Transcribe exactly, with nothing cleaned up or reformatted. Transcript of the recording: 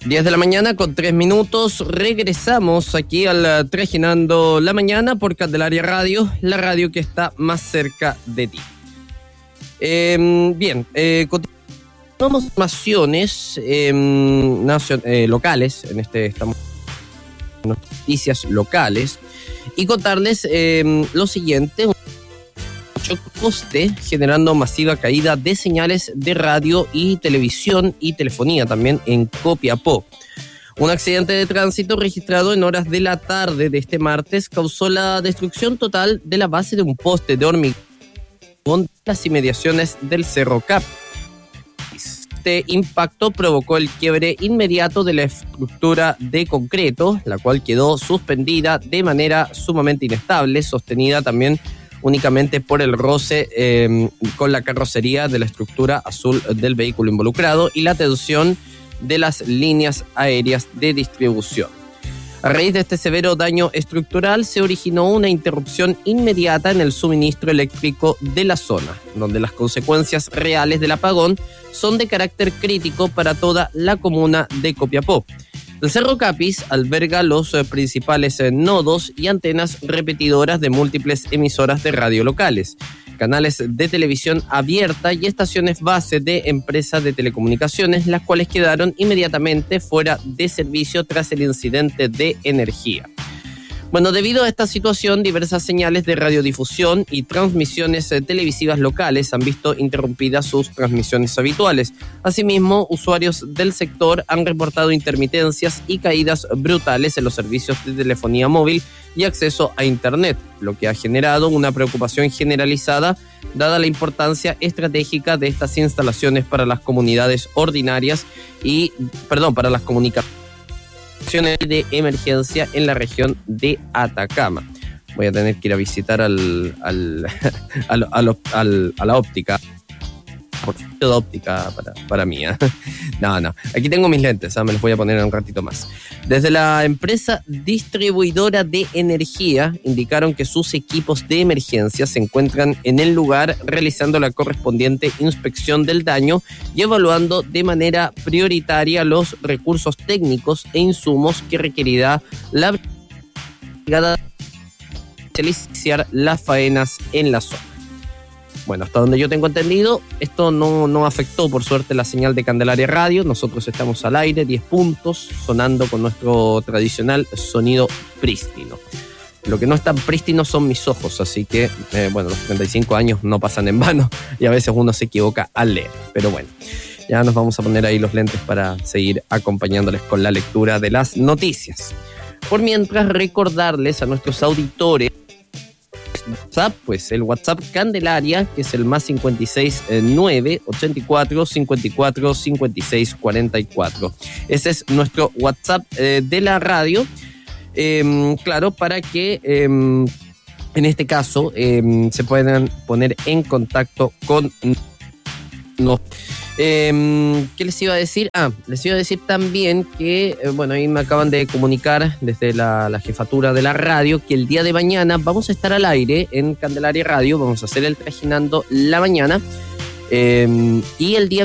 diez de la mañana con tres minutos, regresamos aquí al Trajinando la Mañana por Candelaria Radio, la radio que está más cerca de ti. Eh, bien, eh, continuamos informaciones eh, nacion- eh, locales, en este estamos en noticias locales, y contarles eh, lo siguiente. Coste generando masiva caída de señales de radio y televisión y telefonía también en Copiapó. Un accidente de tránsito registrado en horas de la tarde de este martes causó la destrucción total de la base de un poste de hormigón en las inmediaciones del Cerro Capis. Este impacto provocó el quiebre inmediato de la estructura de concreto, la cual quedó suspendida de manera sumamente inestable, sostenida también únicamente por el roce eh, con la carrocería de la estructura azul del vehículo involucrado y la tensión de las líneas aéreas de distribución. A raíz de este severo daño estructural se originó una interrupción inmediata en el suministro eléctrico de la zona, donde las consecuencias reales del apagón son de carácter crítico para toda la comuna de Copiapó. El Cerro Capis alberga los eh, principales eh, nodos y antenas repetidoras de múltiples emisoras de radio locales, canales de televisión abierta y estaciones base de empresas de telecomunicaciones, las cuales quedaron inmediatamente fuera de servicio tras el incidente de energía. Bueno, debido a esta situación, diversas señales de radiodifusión y transmisiones eh, televisivas locales han visto interrumpidas sus transmisiones habituales. Asimismo, usuarios del sector han reportado intermitencias y caídas brutales en los servicios de telefonía móvil y acceso a Internet, lo que ha generado una preocupación generalizada dada la importancia estratégica de estas instalaciones para las comunidades ordinarias y, perdón, para las comunicaciones de emergencia en la región de Atacama. Voy a tener que ir a visitar al, al, al, al, al a la óptica. Por de óptica para, para mí. ¿eh? No, no. Aquí tengo mis lentes, ¿eh? Me los voy a poner en un ratito más. Desde la empresa distribuidora de energía indicaron que sus equipos de emergencia se encuentran en el lugar realizando la correspondiente inspección del daño y evaluando de manera prioritaria los recursos técnicos e insumos que requerirá la brigada para iniciar las faenas en la zona. Bueno, hasta donde yo tengo entendido, esto no, no afectó por suerte la señal de Candelaria Radio. Nosotros estamos al aire, diez puntos, sonando con nuestro tradicional sonido prístino. Lo que no es tan prístino son mis ojos, así que, eh, bueno, los treinta y cinco años no pasan en vano y a veces uno se equivoca al leer. Pero bueno, ya nos vamos a poner ahí los lentes para seguir acompañándoles con la lectura de las noticias. Por mientras, recordarles a nuestros auditores WhatsApp, pues el WhatsApp Candelaria, que es el más cincuenta y seis nueve ochenta y cuatro cincuenta y cuatro cincuenta y seis cuarenta y cuatro. Ese es nuestro WhatsApp eh, de la radio, eh, claro, para que eh, en este caso eh, se puedan poner en contacto con nosotros. Eh, ¿Qué les iba a decir? Ah, les iba a decir también que, eh, bueno, ahí me acaban de comunicar desde la, la jefatura de la radio que el día de mañana vamos a estar al aire en Candelaria Radio, vamos a hacer el Trajinando la Mañana, eh, y el día